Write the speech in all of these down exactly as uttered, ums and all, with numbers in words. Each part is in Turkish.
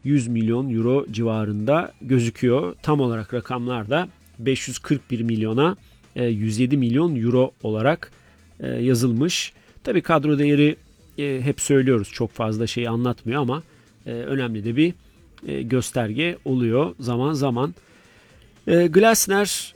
yüz milyon euro civarında gözüküyor. Tam olarak rakamlar da beş yüz kırk bir milyona yüz yedi milyon euro olarak yazılmış. Tabii kadro değeri hep söylüyoruz, çok fazla şey anlatmıyor ama önemli de bir gösterge oluyor zaman zaman. Glasner,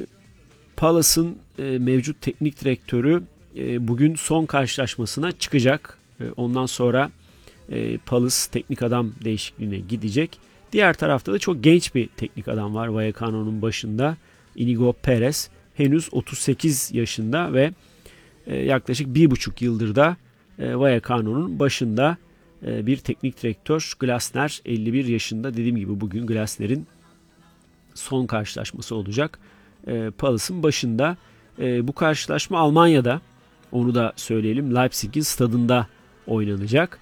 Palace'ın mevcut teknik direktörü, bugün son karşılaşmasına çıkacak. Ondan sonra Palace teknik adam değişikliğine gidecek. Diğer tarafta da çok genç bir teknik adam var Vallecano'nun başında. Inigo Perez henüz otuz sekiz yaşında ve yaklaşık bir buçuk yıldır da Vallecano'nun başında bir teknik direktör. Glasner elli bir yaşında. Dediğim gibi bugün Glasner'in son karşılaşması olacak. Palace'ın başında. Bu karşılaşma Almanya'da, onu da söyleyelim, Leipzig'in stadında oynanacak.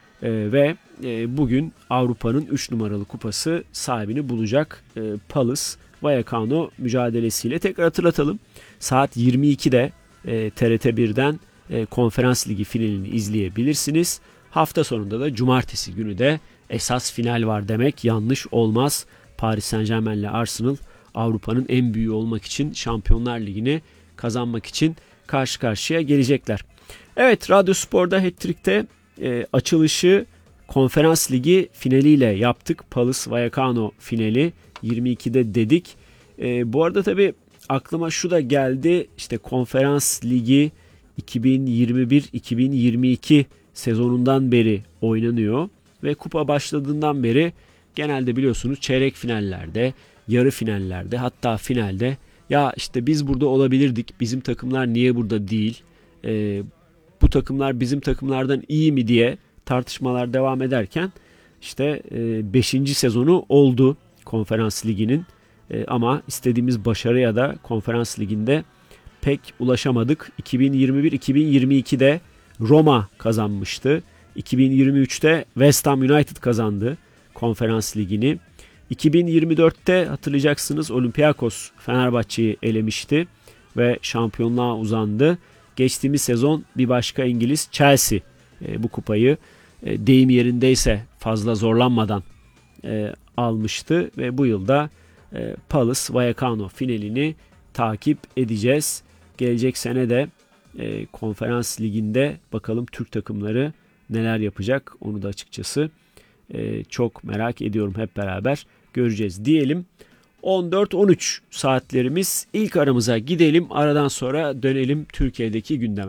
Ve bugün Avrupa'nın üç numaralı kupası sahibini bulacak Palace Vallecano mücadelesiyle. Tekrar hatırlatalım. Saat yirmi ikide T R T bir'den Konferans Ligi finalini izleyebilirsiniz. Hafta sonunda da cumartesi günü de esas final var demek yanlış olmaz. Paris Saint-Germain ile Arsenal Avrupa'nın en büyüğü olmak için, Şampiyonlar Ligi'ni kazanmak için karşı karşıya gelecekler. Evet, Radyo Spor'da Hat-Trick'te e, açılışı Konferans Ligi finaliyle yaptık. Palace Vallecano finali yirmi ikide dedik. E, bu arada tabii aklıma şu da geldi. İşte Konferans Ligi iki bin yirmi bir iki bin yirmi iki sezonundan beri oynanıyor ve kupa başladığından beri genelde biliyorsunuz çeyrek finallerde, yarı finallerde, hatta finalde ya işte biz burada olabilirdik, bizim takımlar niye burada değil, e, bu takımlar bizim takımlardan iyi mi diye tartışmalar devam ederken işte beşinci sezonu oldu Konferans Ligi'nin e, ama istediğimiz başarıya da Konferans Ligi'nde pek ulaşamadık. iki bin yirmi bir iki bin yirmi ikide Roma kazanmıştı. iki bin yirmi üçte West Ham United kazandı Konferans Ligi'ni. iki bin yirmi dörtte hatırlayacaksınız Olympiakos Fenerbahçe'yi elemişti ve şampiyonluğa uzandı. Geçtiğimiz sezon bir başka İngiliz Chelsea e, bu kupayı e, deyim yerindeyse fazla zorlanmadan e, almıştı ve bu yılda e, Palace Vallecano finalini takip edeceğiz. Gelecek sene de e, Konferans Ligi'nde bakalım Türk takımları neler yapacak, onu da açıkçası e, çok merak ediyorum, hep beraber göreceğiz diyelim. on dört on üç saatlerimiz, ilk aramıza gidelim, aradan sonra dönelim Türkiye'deki gündeme.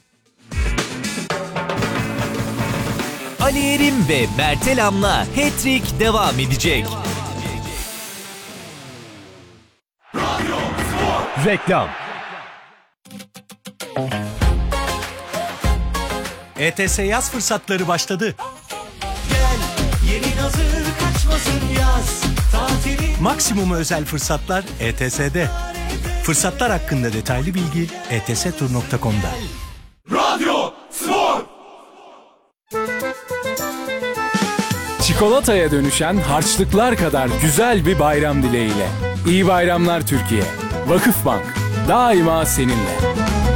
Ali Erim ve Mertelam'la Hat-Trick devam edecek. Radyo Spor. Reklam. E T S yaz fırsatları başladı. Gel, yeni hazır kaçmasın yaz. Tatili. Maksimum özel fırsatlar E T S'de. Fırsatlar hakkında detaylı bilgi e t s tur nokta com'da. Radyo Spor. Çikolataya dönüşen harçlıklar kadar güzel bir bayram dileğiyle. İyi bayramlar Türkiye. Vakıfbank daima seninle.